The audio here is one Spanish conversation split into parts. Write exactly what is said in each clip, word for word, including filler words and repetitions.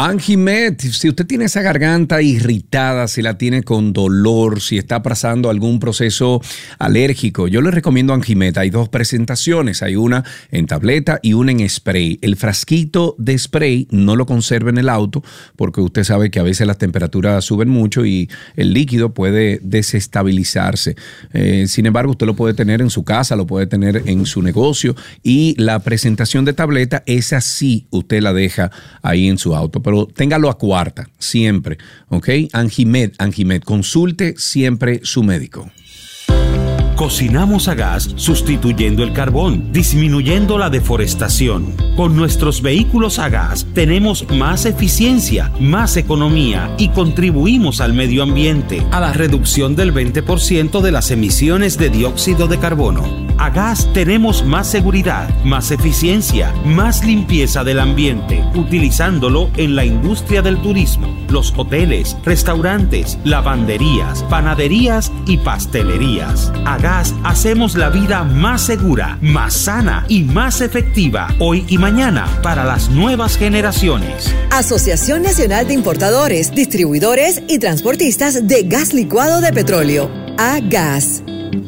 Anjimet, si usted tiene esa garganta irritada, si la tiene con dolor, si está pasando algún proceso alérgico, yo le recomiendo Anjimet. Hay dos presentaciones, hay una en tableta y una en spray. El frasquito de spray no lo conserve en el auto porque usted sabe que a veces las temperaturas suben mucho y el líquido puede desestabilizarse. Eh, sin embargo, usted lo puede tener en su casa, lo puede tener en su negocio, y la presentación de tableta, esa sí usted la deja ahí en su auto. Pero téngalo a cuarta, siempre, ¿ok? Anjimet, Anjimet, consulte siempre su médico. Cocinamos a gas sustituyendo el carbón, disminuyendo la deforestación. Con nuestros vehículos a gas tenemos más eficiencia, más economía y contribuimos al medio ambiente, a la reducción del veinte por ciento de las emisiones de dióxido de carbono. A gas tenemos más seguridad, más eficiencia, más limpieza del ambiente, utilizándolo en la industria del turismo, los hoteles, restaurantes, lavanderías, panaderías y pastelerías. A gas hacemos la vida más segura, más sana y más efectiva hoy y mañana para las nuevas generaciones. Asociación Nacional de Importadores, Distribuidores y Transportistas de Gas Licuado de Petróleo. A-Gas.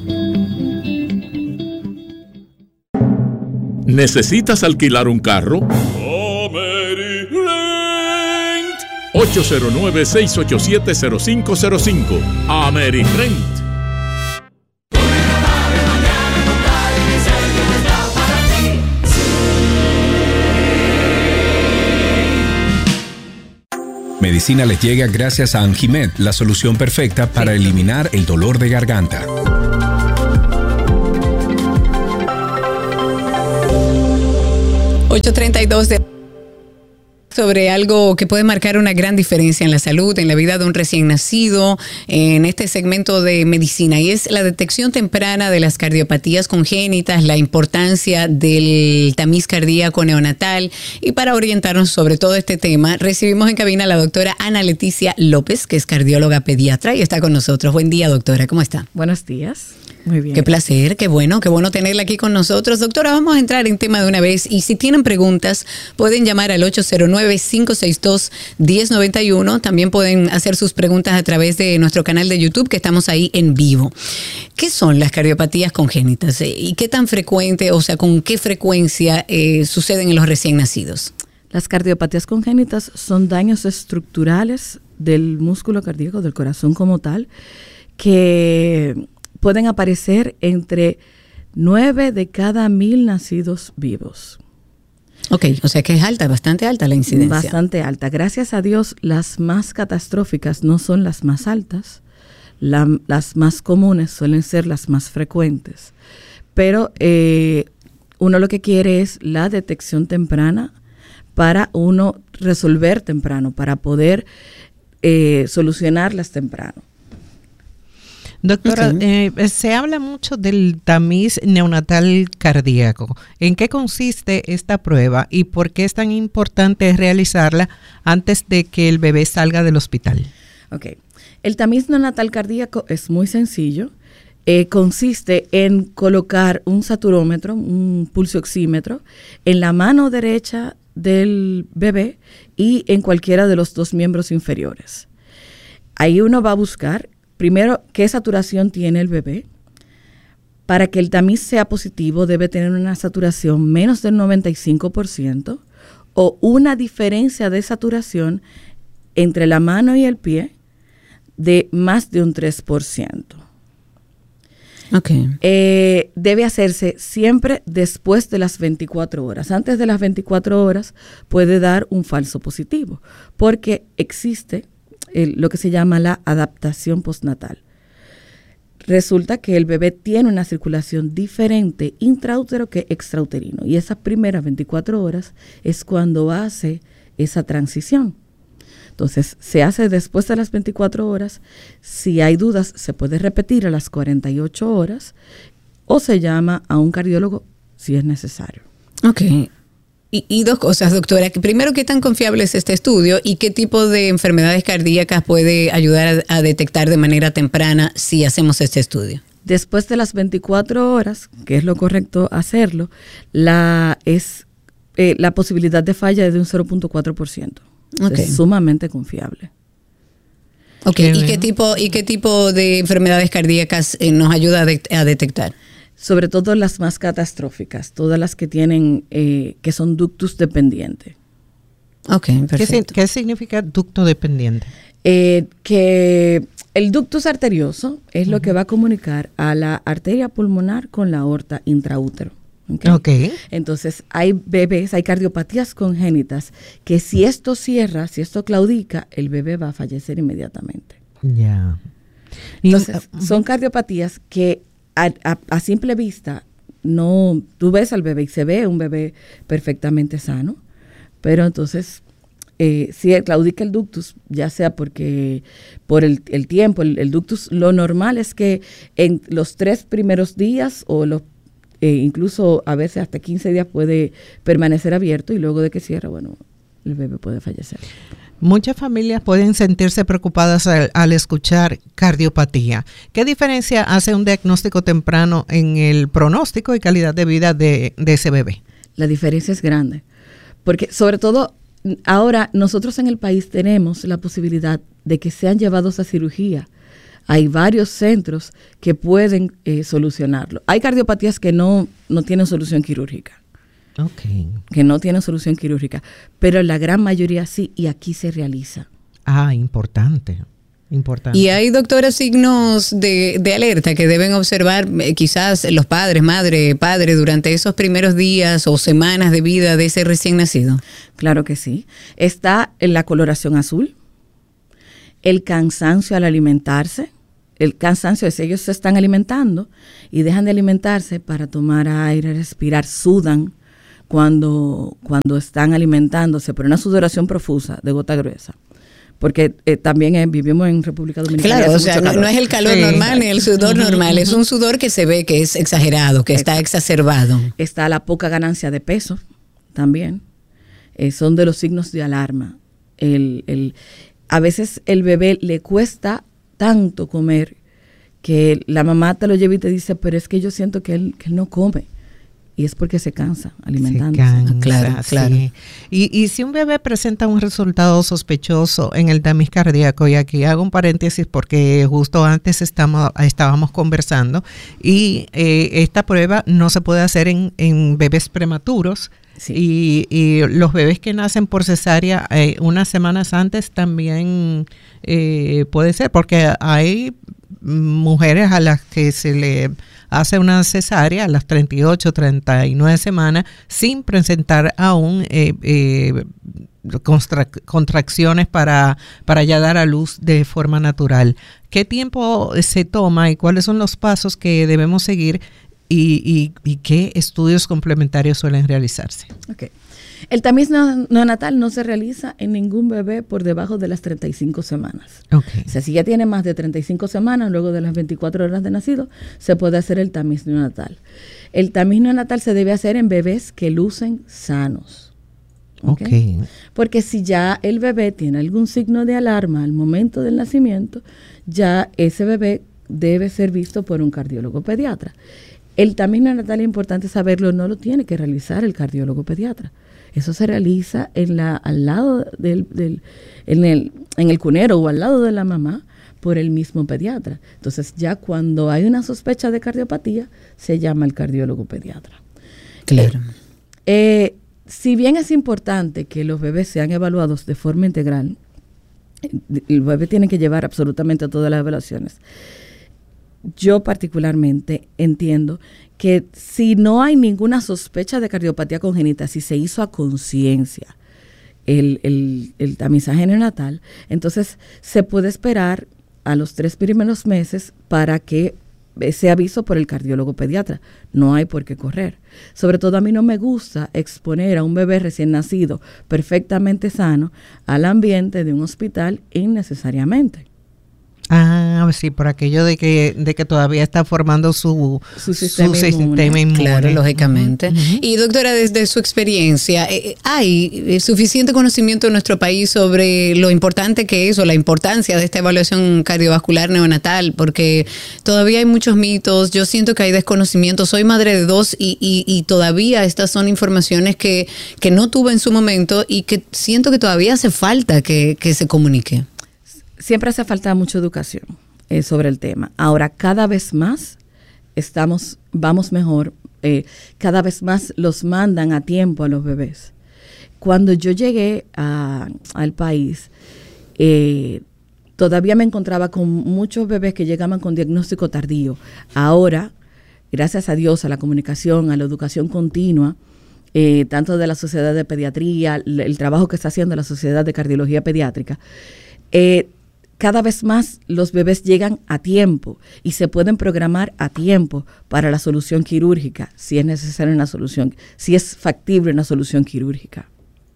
¿Necesitas alquilar un carro? ocho cero nueve, seis ocho siete, cero cinco cero cinco. AmeriRent. Medicina les llega gracias a Anjimet, la solución perfecta para eliminar el dolor de garganta. ocho treinta y dos de... sobre algo que puede marcar una gran diferencia en la salud, en la vida de un recién nacido, en este segmento de medicina, y es la detección temprana de las cardiopatías congénitas, la importancia del tamiz cardíaco neonatal. Y para orientarnos sobre todo este tema, recibimos en cabina a la doctora Ana Leticia López, que es cardióloga pediatra y está con nosotros. Buen día, doctora, ¿cómo está? Buenos días. Muy bien. Qué placer, qué bueno, qué bueno tenerla aquí con nosotros. Doctora, vamos a entrar en tema de una vez, y si tienen preguntas pueden llamar al ocho cero nueve, cinco seis dos, uno cero nueve uno. También pueden hacer sus preguntas a través de nuestro canal de YouTube, que estamos ahí en vivo. ¿Qué son las cardiopatías congénitas y qué tan frecuente, o sea, con qué frecuencia eh, suceden en los recién nacidos? Las cardiopatías congénitas son daños estructurales del músculo cardíaco, del corazón como tal, que pueden aparecer entre nueve de cada mil nacidos vivos. Ok, o sea que es alta, bastante alta la incidencia. Bastante alta. Gracias a Dios, las más catastróficas no son las más altas. La, las más comunes suelen ser las más frecuentes. Pero eh, uno lo que quiere es la detección temprana para uno resolver temprano, para poder eh, solucionarlas temprano. Doctora, Okay. eh, se habla mucho del tamiz neonatal cardíaco. ¿En qué consiste esta prueba y por qué es tan importante realizarla antes de que el bebé salga del hospital? Ok. El tamiz neonatal cardíaco es muy sencillo. Eh, consiste en colocar un saturómetro, un pulso oxímetro, en la mano derecha del bebé y en cualquiera de los dos miembros inferiores. Ahí uno va a buscar primero qué saturación tiene el bebé. Para que el tamiz sea positivo debe tener una saturación menos del noventa y cinco por ciento o una diferencia de saturación entre la mano y el pie de más de un tres por ciento. Okay. Eh, debe hacerse siempre después de las veinticuatro horas. Antes de las veinticuatro horas puede dar un falso positivo, porque existe el, lo que se llama la adaptación postnatal. Resulta que el bebé tiene una circulación diferente intraútero que extrauterino, y esas primeras veinticuatro horas es cuando hace esa transición. Entonces, se hace después de las veinticuatro horas. Si hay dudas, se puede repetir a las cuarenta y ocho horas o se llama a un cardiólogo si es necesario. Ok. Y, y dos cosas, doctora. Primero, ¿qué tan confiable es este estudio y qué tipo de enfermedades cardíacas puede ayudar a, a detectar de manera temprana si hacemos este estudio? Después de las veinticuatro horas, que es lo correcto hacerlo, la, es, eh, la posibilidad de falla es de un cero punto cuatro por ciento. Okay. Es sumamente confiable. Okay. ¿Y qué tipo y qué tipo de enfermedades cardíacas eh, nos ayuda a, de, a detectar? Sobre todo las más catastróficas, todas las que tienen eh, que son ductus dependientes. Ok, perfecto. ¿Qué, ¿Qué significa ducto dependiente? Eh, que el ductus arterioso es uh-huh. lo que va a comunicar a la arteria pulmonar con la aorta intraútero. Okay. Okay. Entonces hay bebés, hay cardiopatías congénitas que si esto cierra, si esto claudica, el bebé va a fallecer inmediatamente. Ya. Yeah. Entonces uh, son cardiopatías que a, a, a simple vista no, tú ves al bebé y se ve un bebé perfectamente sano, pero entonces eh, si claudica el ductus, ya sea porque por el, el tiempo, el, el ductus, lo normal es que en los tres primeros días o los Eh, incluso a veces hasta quince días puede permanecer abierto y luego de que cierra, bueno, el bebé puede fallecer. Muchas familias pueden sentirse preocupadas al, al escuchar cardiopatía. ¿Qué diferencia hace un diagnóstico temprano en el pronóstico y calidad de vida de, de ese bebé? La diferencia es grande, porque sobre todo ahora nosotros en el país tenemos la posibilidad de que sean llevados a cirugía. Hay varios centros que pueden eh, solucionarlo. Hay cardiopatías que no, no tienen solución quirúrgica. Okay. Que no tienen solución quirúrgica, pero la gran mayoría sí, y aquí se realiza. Ah, importante. Importante. Y hay, doctora, signos de, de alerta que deben observar eh, quizás los padres, madre, padre, durante esos primeros días o semanas de vida de ese recién nacido. Claro que sí. Está en la coloración azul, el cansancio al alimentarse. El cansancio es ellos se están alimentando y dejan de alimentarse para tomar aire, respirar, sudan cuando, cuando están alimentándose, pero una sudoración profusa de gota gruesa. Porque eh, también eh, vivimos en República Dominicana. Claro, o sea, no, no es el calor sí. normal ni el sudor normal, es un sudor que se ve que es exagerado, que Exacto. está exacerbado. Está la poca ganancia de peso también. Eh, son de los signos de alarma. El, el, a veces el bebé le cuesta tanto comer que la mamá te lo lleva y te dice, pero es que yo siento que él, que él no come. Y es porque se cansa alimentándose. Se cansa, claro, claro. Sí. Y, y si un bebé presenta un resultado sospechoso en el tamiz cardíaco, y aquí hago un paréntesis porque justo antes estamos, estábamos conversando, y eh, esta prueba no se puede hacer en, en bebés prematuros, sí. y, y los bebés que nacen por cesárea eh, unas semanas antes también eh, puede ser, porque hay mujeres a las que se le hace una cesárea a las treinta y ocho, treinta y nueve semanas sin presentar aún eh, eh, contra, contracciones para, para ya dar a luz de forma natural. ¿Qué tiempo se toma y cuáles son los pasos que debemos seguir y, y, y qué estudios complementarios suelen realizarse? Okay. El tamiz neonatal no se realiza en ningún bebé por debajo de las treinta y cinco semanas. Okay. O sea, si ya tiene más de treinta y cinco semanas, luego de las veinticuatro horas de nacido, se puede hacer el tamiz neonatal. El tamiz neonatal se debe hacer en bebés que lucen sanos. ¿Okay? Okay. Porque si ya el bebé tiene algún signo de alarma al momento del nacimiento, ya ese bebé debe ser visto por un cardiólogo pediatra. El tamiz neonatal, es importante saberlo, no lo tiene que realizar el cardiólogo pediatra. Eso se realiza en la, al lado del, del en el, en el cunero o al lado de la mamá por el mismo pediatra. Entonces ya cuando hay una sospecha de cardiopatía, se llama el cardiólogo pediatra. Claro. Eh, eh, si bien es importante que los bebés sean evaluados de forma integral, el bebé tiene que llevar absolutamente todas las evaluaciones. Yo particularmente entiendo que si no hay ninguna sospecha de cardiopatía congénita, si se hizo a conciencia el, el, el tamizaje neonatal, entonces se puede esperar a los tres primeros meses para que sea aviso por el cardiólogo pediatra. No hay por qué correr. Sobre todo a mí no me gusta exponer a un bebé recién nacido perfectamente sano al ambiente de un hospital innecesariamente. Ah, Ah, sí, por aquello de que de que todavía está formando su, su sistema, su inmune. sistema inmune. Claro, lógicamente. Uh-huh. Y doctora, desde su experiencia, eh, ¿hay suficiente conocimiento en nuestro país sobre lo importante que es o la importancia de esta evaluación cardiovascular neonatal? Porque todavía hay muchos mitos, yo siento que hay desconocimiento. Soy madre de dos y, y, y todavía estas son informaciones que, que no tuve en su momento y que siento que todavía hace falta que, que se comunique. Siempre hace falta mucha educación eh, sobre el tema. Ahora, cada vez más estamos, vamos mejor, eh, cada vez más los mandan a tiempo a los bebés. Cuando yo llegué a, al país, eh, todavía me encontraba con muchos bebés que llegaban con diagnóstico tardío. Ahora, gracias a Dios, a la comunicación, a la educación continua, eh, tanto de la Sociedad de Pediatría, el, el trabajo que está haciendo la Sociedad de Cardiología Pediátrica, eh, cada vez más los bebés llegan a tiempo y se pueden programar a tiempo para la solución quirúrgica, si es necesaria una solución, si es factible una solución quirúrgica.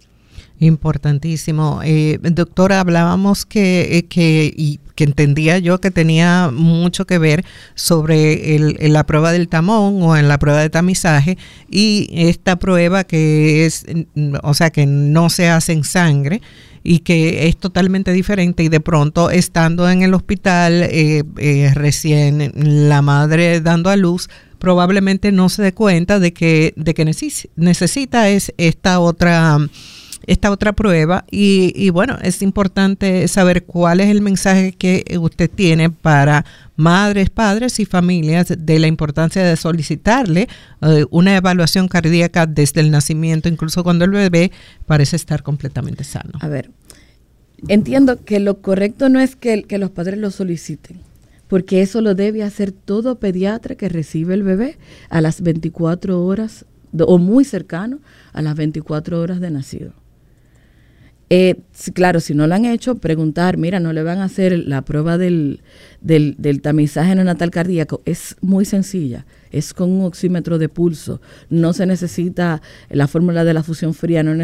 Importantísimo. Eh, doctora, hablábamos que, que, y que entendía yo que tenía mucho que ver sobre el, el, la prueba del tamón o en la prueba de tamizaje y esta prueba que es, o sea, que no se hace en sangre y que es totalmente diferente y de pronto estando en el hospital eh, eh, recién la madre dando a luz probablemente no se dé cuenta de que, de que neces- necesita es esta otra esta otra prueba y, y bueno, es importante saber cuál es el mensaje que usted tiene para madres, padres y familias de la importancia de solicitarle uh, una evaluación cardíaca desde el nacimiento, incluso cuando el bebé parece estar completamente sano. A ver, entiendo que lo correcto no es que, que los padres lo soliciten, porque eso lo debe hacer todo pediatra que recibe el bebé a las veinticuatro horas o muy cercano a las veinticuatro horas de nacido. Eh, claro, si no lo han hecho, preguntar, mira, no le van a hacer la prueba del, del, del tamizaje neonatal cardíaco, es muy sencilla, es con un oxímetro de pulso, no se necesita la fórmula de la fusión fría, no